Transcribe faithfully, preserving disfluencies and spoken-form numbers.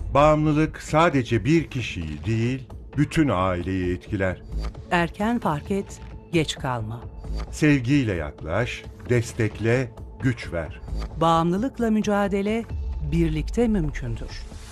Bağımlılık sadece bir kişiyi değil, bütün aileyi etkiler. Erken fark et, geç kalma. Sevgiyle yaklaş, destekle, güç ver. Bağımlılıkla mücadele birlikte mümkündür.